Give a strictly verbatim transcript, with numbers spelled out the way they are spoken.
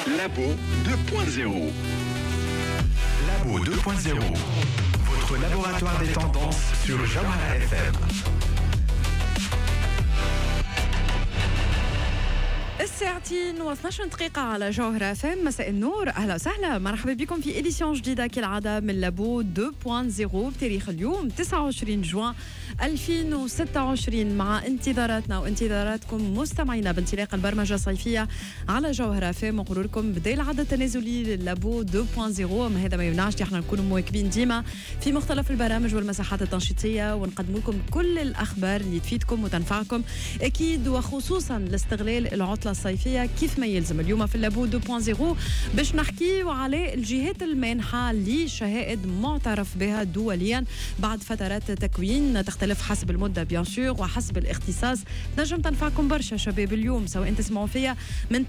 Labo deux point zéro. Labo deux point zéro. Votre laboratoire des tendances sur Jawhara F M. الساعتين واثناش دقيقة على جوهرة فم. مساء النور، أهلا وسهلا، مرحبا بكم في إديسيون جديدة كالعادة من لابو deux point zéro بتاريخ اليوم تسعة وعشرين جوان ألفين وستة وعشرين، مع انتظاراتنا وانتظاراتكم مستمعينا بانطلاق البرمجة الصيفية على جوهرة فم، وقروركم بداية العدد التنازلي للابو deux point zéro. ما هذا ما يمنعش احنا نكون مواكبين ديما في مختلف البرامج والمساحات التنشيطية، ونقدم لكم كل الأخبار اللي تفيدكم وتنفعكم أكيد، وخصوصا لاستغلال العطلة الصيفية كيف ما يلزم. اليوم في اللابو deux point zéro باش نحكيو على الجهات المانحة لشهائد معترف بها دوليا بعد فترات تكوين تختلف حسب المدة بيان سور وحسب الاختصاص. نجم تنفعكم برشا شباب اليوم، سواء تسمعوا فيها من